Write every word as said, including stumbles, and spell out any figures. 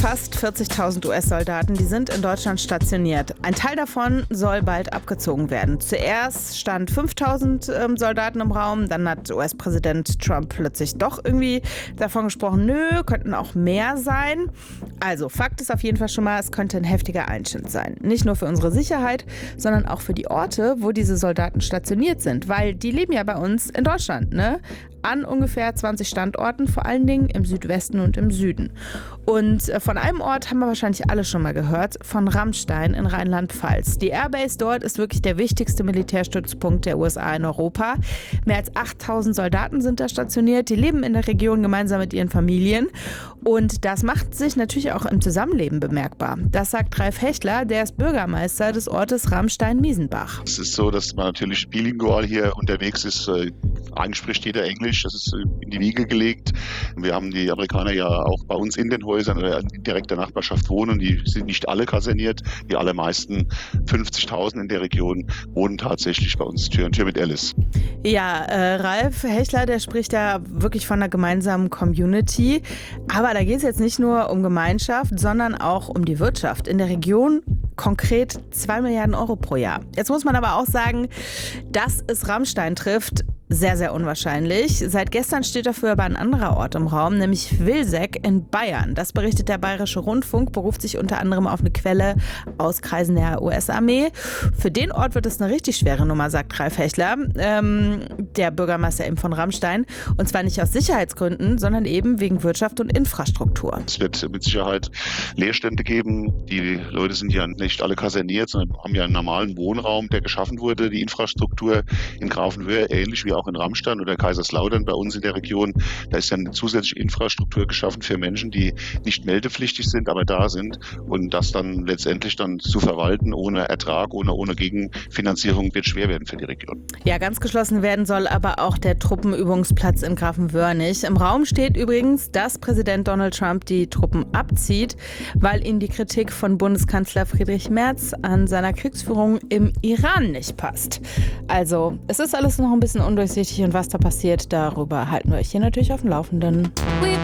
fast vierzigtausend U S-Soldaten, die sind in Deutschland stationiert. Ein Teil davon soll bald abgezogen werden. Zuerst stand fünftausend ähm, Soldaten im Raum, dann hat U S-Präsident Trump plötzlich doch irgendwie davon gesprochen, nö, könnten auch mehr sein. Also Fakt ist auf jeden Fall schon mal, es könnte ein heftiger Einschnitt sein. Nicht nur für unsere Sicherheit, sondern auch für die Orte, wo diese Soldaten stationiert sind. Weil die leben ja bei uns in Deutschland, ne? An ungefähr zwanzig Standorten, vor allen Dingen im Südwesten und im Süden. Und von einem Ort haben wir wahrscheinlich alle schon mal gehört, von Ramstein in Rheinland-Pfalz. Die Airbase dort ist wirklich der wichtigste Militärstützpunkt der U S A in Europa. Mehr als achttausend Soldaten sind da stationiert, die leben in der Region gemeinsam mit ihren Familien. Und das macht sich natürlich auch im Zusammenleben bemerkbar. Das sagt Ralf Hechler, der ist Bürgermeister des Ortes Ramstein-Miesenbach. Es ist so, dass man natürlich bilingual hier unterwegs ist. Eigentlich spricht jeder Englisch, das ist in die Wiege gelegt. Wir haben die Amerikaner ja auch bei uns in den Häusern oder in direkter Nachbarschaft wohnen. Die sind nicht alle kaserniert. Die allermeisten, fünfzigtausend in der Region, wohnen tatsächlich bei uns Tür an Tür mit Alice. Ja, äh, Ralf Hechler, der spricht ja wirklich von einer gemeinsamen Community. Aber da geht es jetzt nicht nur um Gemeinschaft, sondern auch um die Wirtschaft. In der Region konkret zwei Milliarden Euro pro Jahr. Jetzt muss man aber auch sagen, dass es Ramstein trifft, sehr, sehr unwahrscheinlich. Seit gestern steht dafür aber ein anderer Ort im Raum, nämlich Vilseck in Bayern. Das berichtet der Bayerische Rundfunk, beruft sich unter anderem auf eine Quelle aus Kreisen der U S-Armee. Für den Ort wird es eine richtig schwere Nummer, sagt Ralf Hechler, ähm, der Bürgermeister eben von Ramstein. Und zwar nicht aus Sicherheitsgründen, sondern eben wegen Wirtschaft und Infrastruktur. Es wird mit Sicherheit Leerstände geben. Die Leute sind ja nicht alle kaserniert, sondern haben ja einen normalen Wohnraum, der geschaffen wurde. Die Infrastruktur in Grafenwöhr, ähnlich wie auch in Ramstein oder Kaiserslautern bei uns in der Region, da ist ja eine zusätzliche Infrastruktur geschaffen für Menschen, die nicht meldepflichtig sind, aber da sind. Und das dann letztendlich dann zu verwalten ohne Ertrag, ohne, ohne Gegenfinanzierung wird schwer werden für die Region. Ja, ganz geschlossen werden soll aber auch der Truppenübungsplatz in Grafenwöhr nicht. Im Raum steht übrigens, dass Präsident Donald Trump die Truppen abzieht, weil ihm die Kritik von Bundeskanzler Friedrich Merz an seiner Kriegsführung im Iran nicht passt. Also, es ist alles noch ein bisschen undurchsichtig und was da passiert, darüber halten wir euch hier natürlich auf dem Laufenden.